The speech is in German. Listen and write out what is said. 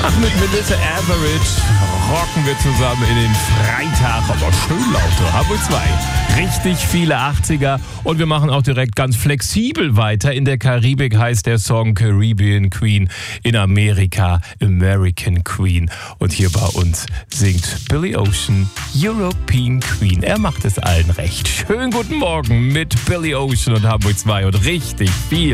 Ach, mit Melissa Etheridge rocken wir zusammen in den Freitag, aber schön laute Hamburg 2. Richtig viele 80er und wir machen auch direkt ganz flexibel weiter. In der Karibik heißt der Song Caribbean Queen, in Amerika American Queen. Und hier bei uns singt Billy Ocean European Queen. Er macht es allen recht. Schönen guten Morgen mit Billy Ocean und Hamburg 2 und richtig viel